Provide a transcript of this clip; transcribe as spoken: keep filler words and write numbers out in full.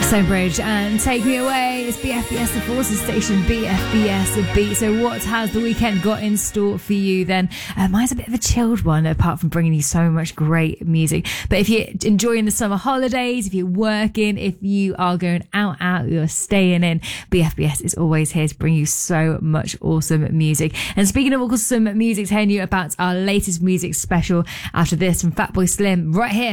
Stonebridge and Take Me Away. It's B F B S, the Forces Station, B F B S a beat. So what has the weekend got in store for you then? Uh, mine's a bit of a chilled one, apart from bringing you so much great music. But if you're enjoying the summer holidays, if you're working, if you are going out, out, you're staying in, B F B S is always here to bring you so much awesome music. And speaking of awesome music, telling you about our latest music special after this from Fatboy Slim right here.